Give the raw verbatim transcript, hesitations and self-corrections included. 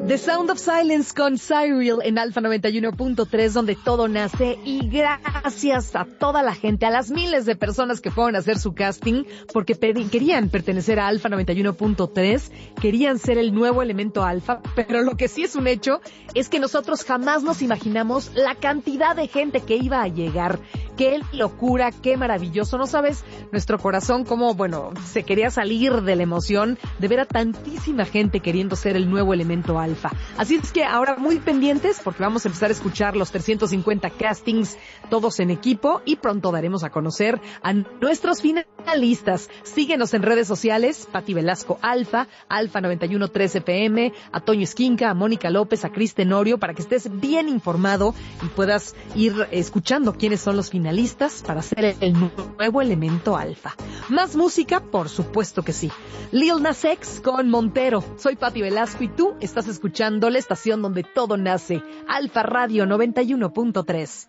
The Sound of Silence con Cyril en Alfa noventa y uno punto tres, donde todo nace. Y gracias a toda la gente, a las miles de personas que fueron a hacer su casting, porque pedi- querían pertenecer a Alfa noventa y uno punto tres, querían ser el nuevo elemento Alfa, pero lo que sí es un hecho es que nosotros jamás nos imaginamos la cantidad de gente que iba a llegar. Qué locura, qué maravilloso. No sabes nuestro corazón cómo, bueno, se quería salir de la emoción de ver a tantísima gente queriendo ser el nuevo elemento Alfa. Así es que ahora muy pendientes, porque vamos a empezar a escuchar los trescientos cincuenta castings, todos en equipo, y pronto daremos a conocer a nuestros finalistas. Síguenos en redes sociales, Pati Velasco Alfa, Alfa noventa y uno punto tres F M, a Toño Esquinca, a Mónica López, a Cris Tenorio, para que estés bien informado y puedas ir escuchando quiénes son los finalistas para ser el nuevo elemento Alfa. Más música, por supuesto que sí. Lil Nas X con Montero. Soy Pati Velasco y tú estás escuchando la estación donde todo nace, Alfa Radio noventa y uno punto tres.